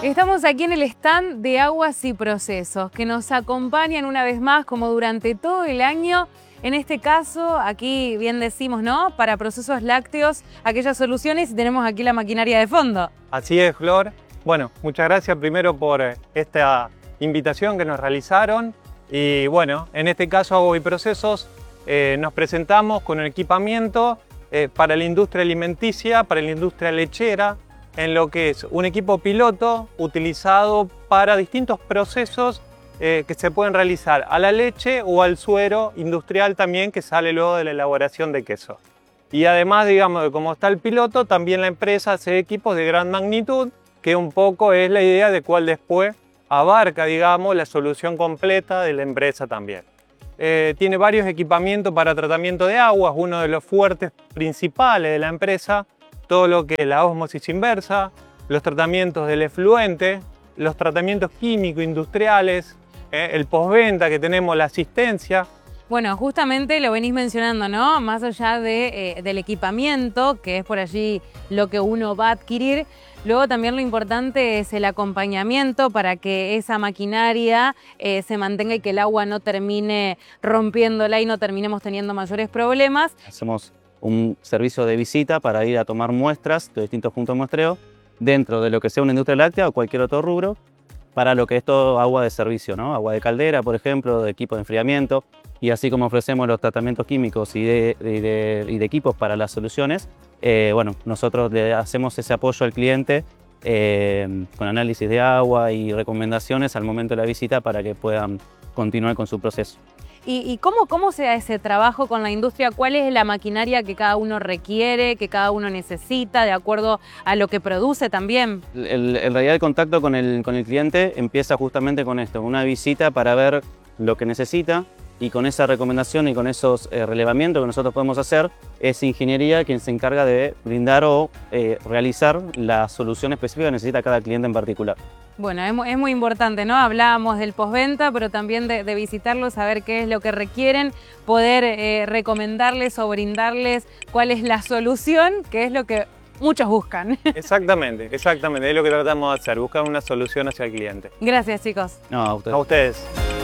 Estamos aquí en el stand de Aguas y Procesos, que nos acompañan una vez más, como durante todo el año. En este caso, aquí bien decimos, ¿no? Para procesos lácteos, aquellas soluciones, y tenemos aquí la maquinaria de fondo. Así es, Flor. Bueno, muchas gracias primero por esta invitación que nos realizaron. Y bueno, en este caso Aguas y Procesos nos presentamos con el equipamiento para la industria alimenticia, para la industria lechera, en lo que es un equipo piloto utilizado para distintos procesos que se pueden realizar a la leche o al suero industrial también, que sale luego de la elaboración de queso. Y además, digamos, de cómo está el piloto, también la empresa hace equipos de gran magnitud, que un poco es la idea de cuál después abarca, digamos, la solución completa de la empresa también. Tiene varios equipamientos para tratamiento de aguas, uno de los fuertes principales de la empresa, todo lo que es la ósmosis inversa, los tratamientos del efluente, los tratamientos químicos industriales, el postventa que tenemos, la asistencia. Bueno, justamente lo venís mencionando, ¿no? Más allá del equipamiento, que es por allí lo que uno va a adquirir, luego también lo importante es el acompañamiento para que esa maquinaria se mantenga y que el agua no termine rompiéndola y no terminemos teniendo mayores problemas. Hacemos un servicio de visita para ir a tomar muestras de distintos puntos de muestreo dentro de lo que sea una industria láctea o cualquier otro rubro, para lo que es todo agua de servicio, ¿no? Agua de caldera, por ejemplo, de equipo de enfriamiento, y así como ofrecemos los tratamientos químicos y de equipos para las soluciones, bueno, nosotros le hacemos ese apoyo al cliente con análisis de agua y recomendaciones al momento de la visita para que puedan continuar con su proceso. ¿Y cómo se da ese trabajo con la industria? ¿Cuál es la maquinaria que cada uno requiere, que cada uno necesita, de acuerdo a lo que produce también? En realidad el contacto con el cliente empieza justamente con esto, una visita para ver lo que necesita, y con esa recomendación y con esos relevamientos que nosotros podemos hacer, es ingeniería quien se encarga de brindar o realizar la solución específica que necesita cada cliente en particular. Bueno, es muy importante, ¿no? Hablábamos del postventa, pero también de visitarlos, saber qué es lo que requieren, poder recomendarles o brindarles cuál es la solución, que es lo que muchos buscan. Exactamente, es lo que tratamos de hacer, buscar una solución hacia el cliente. Gracias, chicos. No, a ustedes. A ustedes.